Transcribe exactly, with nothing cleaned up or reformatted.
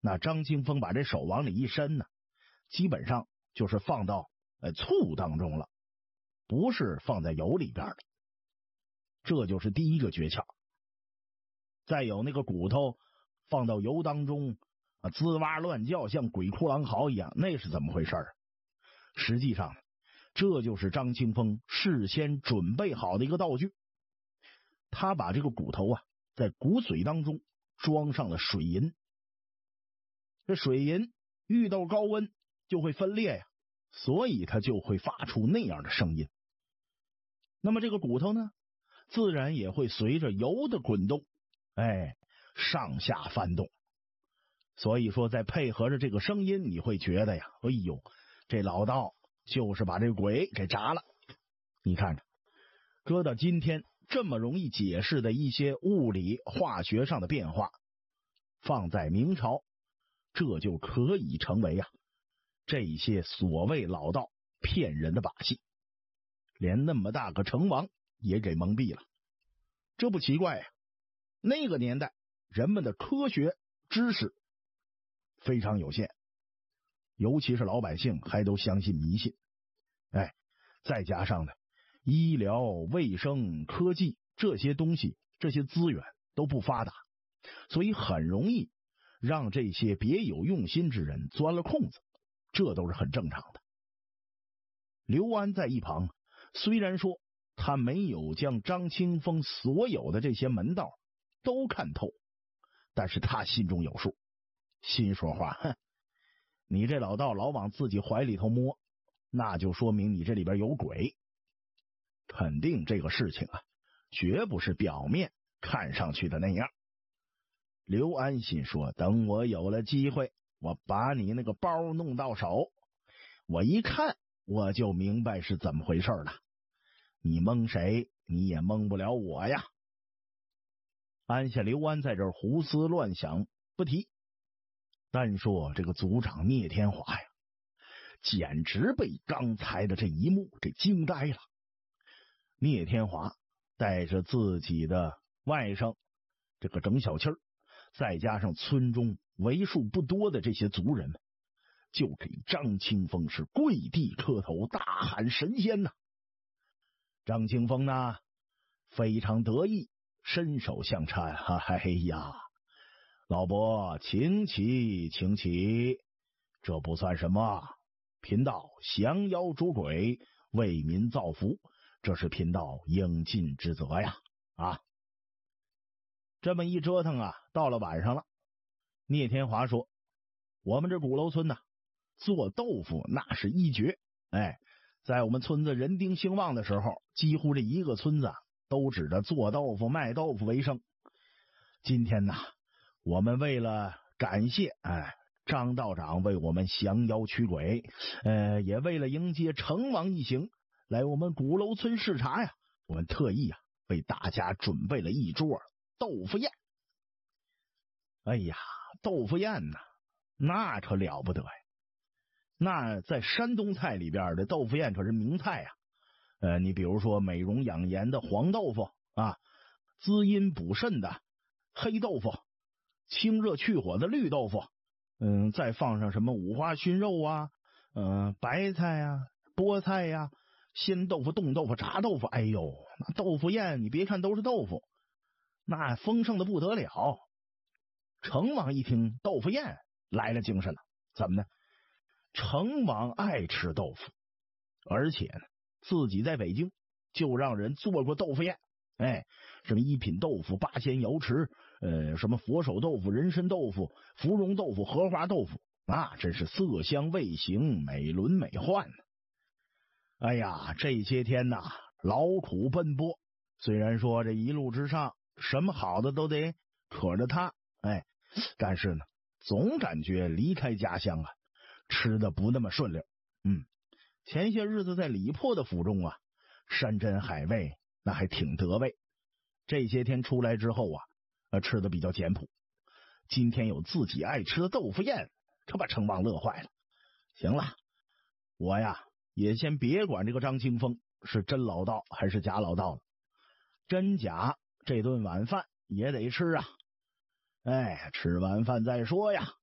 那张清风把这手往里一伸呢，基本上就是放到呃醋当中了，不是放在油里边的。这就是第一个诀窍。再有那个骨头放到油当中啊，滋哇乱叫，像鬼哭狼嚎一样，那是怎么回事啊？实际上这就是张清风事先准备好的一个道具。他把这个骨头啊在骨髓当中装上了水银，这水银遇到高温就会分裂呀，所以它就会发出那样的声音。那么这个骨头呢，自然也会随着油的滚动，哎，上下翻动。所以说再配合着这个声音，你会觉得呀，哎呦，这老道就是把这个鬼给炸了。你看着，搁到今天这么容易解释的一些物理化学上的变化，放在明朝，这就可以成为啊这些所谓老道骗人的把戏，连那么大个成王也给蒙蔽了。这不奇怪呀，那个年代人们的科学知识非常有限，尤其是老百姓还都相信迷信，哎，再加上呢，医疗、卫生、科技这些东西，这些资源都不发达，所以很容易让这些别有用心之人钻了空子，这都是很正常的。刘安在一旁，虽然说他没有将张清风所有的这些门道都看透，但是他心中有数，心说话，哼，你这老道老往自己怀里头摸，那就说明你这里边有鬼，肯定这个事情啊，绝不是表面看上去的那样。刘安心说，等我有了机会，我把你那个包弄到手，我一看我就明白是怎么回事了。你蒙谁，你也蒙不了我呀。按下刘安在这儿胡思乱想不提，单说这个族长聂天华呀，简直被刚才的这一幕给惊呆了。聂天华带着自己的外甥这个整小七儿，再加上村中为数不多的这些族人们，就给张清风是跪地磕头，大喊神仙呐！张清风呢非常得意，伸手相搀，哎呀，老伯请起请起，这不算什么，贫道降妖捉鬼，为民造福，这是贫道应尽之责呀！啊，这么一折腾啊，到了晚上了。聂天华说，我们这鼓楼村呢，做豆腐那是一绝，哎，在我们村子人丁兴旺的时候，几乎这一个村子都指着做豆腐卖豆腐为生。今天呢，我们为了感谢哎张道长为我们降妖驱鬼，呃，也为了迎接成王一行来我们鼓楼村视察呀，我们特意啊为大家准备了一桌豆腐宴。哎呀，豆腐宴呢，那可了不得呀！那在山东菜里边的豆腐宴可是名菜呀。呃，你比如说美容养颜的黄豆腐啊，滋阴补肾的黑豆腐，清热去火的绿豆腐，嗯，再放上什么五花熏肉啊，嗯、呃，白菜啊，菠菜呀、啊，鲜豆腐、冻豆腐、炸豆腐，哎呦，那豆腐宴你别看都是豆腐，那丰盛的不得了。成王一听豆腐宴来了精神了，怎么呢？成王爱吃豆腐，而且呢，自己在北京就让人做过豆腐宴，哎，什么一品豆腐、八仙瑶池，呃，什么佛手豆腐、人参豆腐、芙蓉豆腐、荷花豆腐，啊，真是色香味形，美轮美奂呢。哎呀，这些天呐，劳苦奔波，虽然说这一路之上什么好的都得可着他，哎，但是呢，总感觉离开家乡啊，吃的不那么顺溜。嗯，前些日子在李破的府中啊，山珍海味那还挺得味。这些天出来之后啊，呃，吃的比较简朴。今天有自己爱吃的豆腐宴，这把成王乐坏了。行了，我呀也先别管这个张清风是真老道还是假老道了，真假这顿晚饭也得吃啊。哎，吃完饭再说呀。